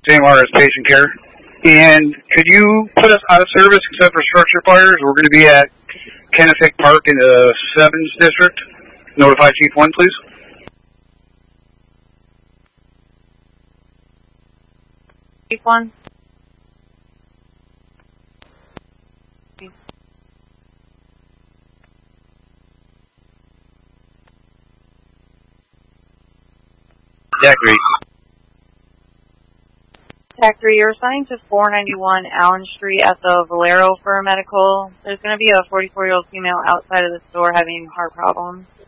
Same hour as patient care. And could you put us out of service except for structure fires? We're going to be at Kennefic Park in the 7th District. Notify Chief 1, please. Chief 1. Zachary. Zachary, you're assigned to 491 Allen Street at the Valero for a medical. There's going to be a 44-year-old female outside of the store having heart problems.